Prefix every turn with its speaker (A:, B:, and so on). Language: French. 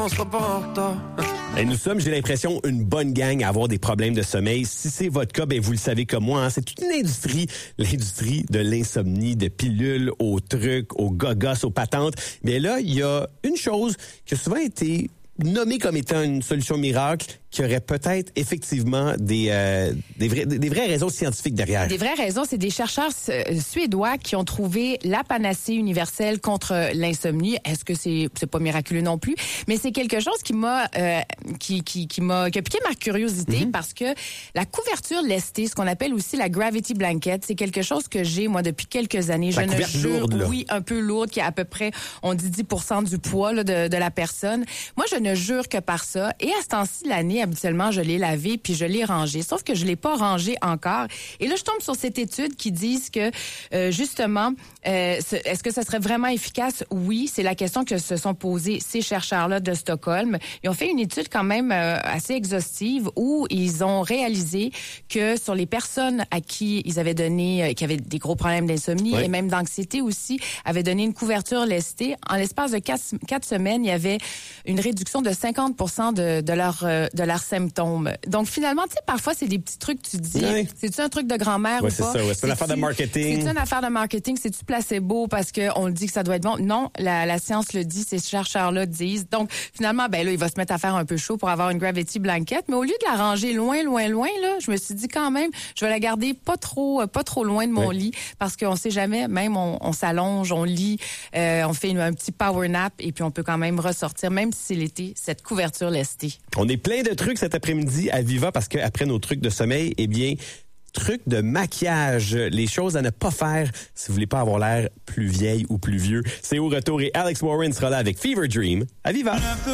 A: On sera pas en retard.
B: Et nous sommes, j'ai l'impression, une bonne gang à avoir des problèmes de sommeil. Si c'est votre cas, ben vous le savez comme moi, hein, c'est toute une industrie, l'industrie de l'insomnie, de pilules, aux trucs, aux gogos, aux patentes. Mais là, il y a une chose qui a souvent été nommée comme étant une solution miracle, qui aurait peut-être effectivement des vraies raisons scientifiques derrière.
C: Des vraies raisons, c'est des chercheurs suédois qui ont trouvé la panacée universelle contre l'insomnie. Est-ce que c'est pas miraculeux non plus, mais c'est quelque chose qui m'a qui a piqué ma curiosité parce que la couverture lestée, ce qu'on appelle aussi la gravity blanket, c'est quelque chose que j'ai moi depuis quelques années.
B: La couverture lourde, là.
C: Oui, un peu lourde, qui a à peu près, on dit 10% du poids là, de la personne. Moi, je ne jure que par ça. Et à ce temps-ci de l'année, habituellement, je l'ai lavé puis je l'ai rangé. Sauf que je l'ai pas rangé encore. Et là, je tombe sur cette étude qui dit que, justement, est-ce que ça serait vraiment efficace? Oui, c'est la question que se sont posées ces chercheurs-là de Stockholm. Ils ont fait une étude quand même assez exhaustive où ils ont réalisé que sur les personnes à qui ils avaient donné, qui avaient des gros problèmes d'insomnie et même d'anxiété aussi, avaient donné une couverture lestée. En l'espace de 4 semaines, il y avait une réduction de 50% de leurs symptômes. Donc, finalement, tu sais, parfois, c'est des petits trucs, tu te dis, c'est-tu un truc de grand-mère ou pas?
B: C'est ça, c'est une affaire de marketing.
C: C'est une affaire de marketing, c'est-tu placebo parce qu'on le dit que ça doit être bon? Non, la science le dit, ces chercheurs-là disent. Donc, finalement, ben là, il va se mettre à faire un peu chaud pour avoir une gravity blanket, mais au lieu de la ranger loin, là, je me suis dit quand même, je vais la garder pas trop loin de mon lit parce qu'on sait jamais, même on s'allonge, on lit, on fait un petit power nap et puis on peut quand même ressortir, même si c'est l'été, cette couverture lestée.
B: On est plein de trucs cet après-midi à Viva parce qu'après nos trucs de sommeil, eh bien, trucs de maquillage, les choses à ne pas faire si vous voulez pas avoir l'air plus vieille ou plus vieux. C'est au retour et Alex Warren sera là avec Fever Dream à Viva.